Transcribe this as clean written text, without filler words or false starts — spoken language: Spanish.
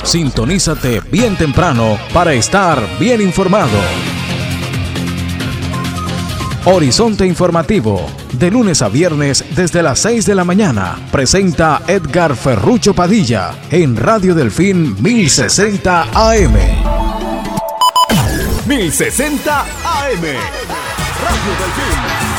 Sintonízate bien temprano para estar bien informado. Horizonte Informativo, de lunes a viernes desde las 6 de la mañana, presenta Edgar Ferrucho Padilla en Radio Delfín 1060 AM. 1060 AM. Radio Delfín.